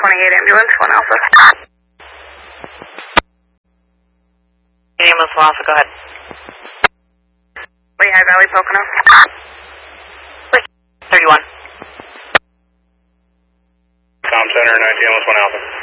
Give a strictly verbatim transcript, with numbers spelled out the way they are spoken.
twenty-eight ambulance, one Alpha. Ambulance, one Alpha, go ahead. Lehigh Valley, Pocono. thirty-one. Com Center, nineteen, ambulance, one Alpha.